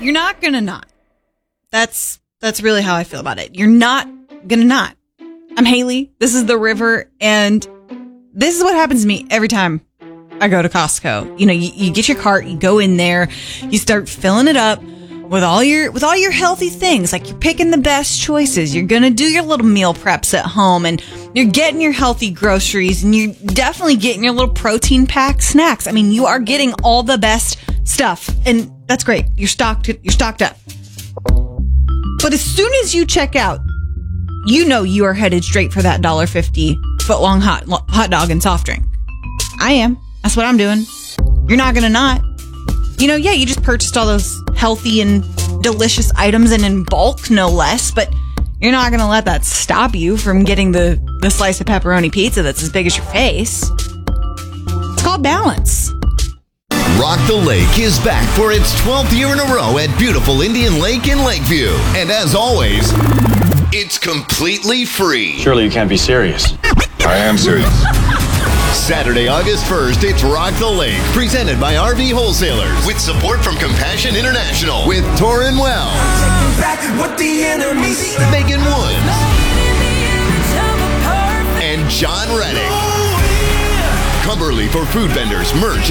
You're not gonna not. That's really how I feel about it. You're not gonna not. I'm Haley. This is The River, and this is what happens to me every time I go to Costco. You know, you get your cart, you go in there, you start filling it up with all your healthy things. Like, you're picking the best choices. You're gonna do your little meal preps at home, and you're getting your healthy groceries, and you're definitely getting your little protein packed snacks. I mean, you are getting all the best stuff, and that's great. You're stocked up. But as soon as you check out, you know you are headed straight for that $1.50 foot-long hot dog and soft drink. I am. That's what I'm doing. You're not gonna not. You know, yeah, you just purchased all those healthy and delicious items, and in bulk, no less, but you're not gonna let that stop you from getting the slice of pepperoni pizza that's as big as your face. It's called balance. Rock the Lake is back for its 12th year in a row at beautiful Indian Lake in Lakeview. And as always, it's completely free. Surely you can't be serious. I am serious. Saturday, August 1st, it's Rock the Lake, presented by RV Wholesalers, with support from Compassion International, with Torrin Wells, Megan Woods, and John Reddick. Cumberly for food vendors, merch,